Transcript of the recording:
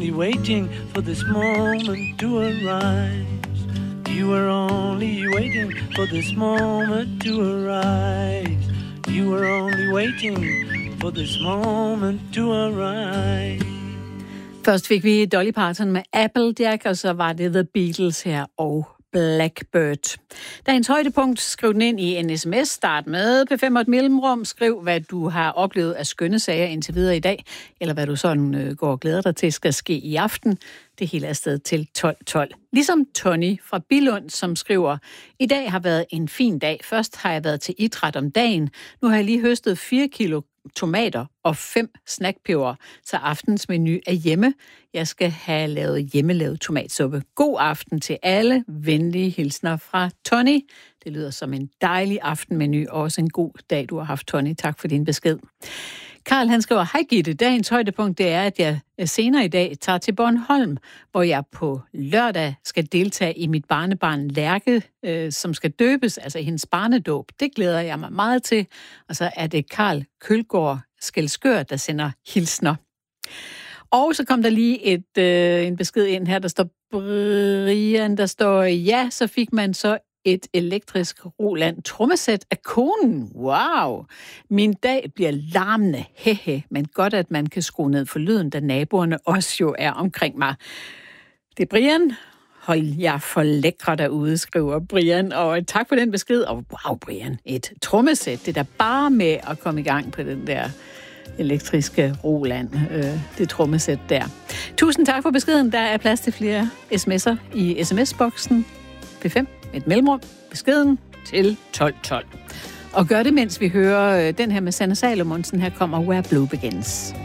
only waiting for this moment to arise. You were only waiting for this moment to arise. You were only waiting for this moment to arise. Først fik vi Dolly Parton med Applejack, og så var det The Beatles her og Blackbird. Dagens højdepunkt, skriv den ind i en sms, start med P5 og et mellemrum, skriv hvad du har oplevet af skønne sager indtil videre i dag, eller hvad du sådan går og glæder dig til skal ske i aften. Det hele er afsted til 12.12. Ligesom Tony fra Billund, som skriver, i dag har været en fin dag. Først har jeg været til idræt om dagen. Nu har jeg lige høstet 4 kilo tomater og 5 snackpeber, så aftens menu er hjemme. Jeg skal have lavet hjemmelavet tomatsuppe. God aften til alle. Venlige hilsner fra Tony. Det lyder som en dejlig aftenmenu, og også en god dag, du har haft, Tony. Tak for din besked. Karl, han skriver, hej Gitte, dagens højdepunkt det er, at jeg senere i dag tager til Bornholm, hvor jeg på lørdag skal deltage i mit barnebarn Lærke, som skal døbes, altså hendes barnedåb. Det glæder jeg mig meget til. Og så er det Karl Kølgaard Skelskør, der sender hilsner. Og så kom der lige en besked ind her, der står Brian, der står, ja, så fik man så et elektrisk Roland trommesæt af konen. Wow! Min dag bliver larmende. Hehe, men godt, at man kan skrue ned for lyden, da naboerne også jo er omkring mig. Det er Brian. Hold jer for lækre derude, skriver Brian. Og tak for den besked. Og wow, Brian, et trommesæt. Det er da bare med at komme i gang på den der elektriske Roland, det trommesæt der. Tusind tak for beskeden. Der er plads til flere sms'er i sms-boksen. P5, et mellemrum, beskeden til 12.12. Og gør det, mens vi hører den her med Sanne Salomonsen. Her kommer Where Blue Begins.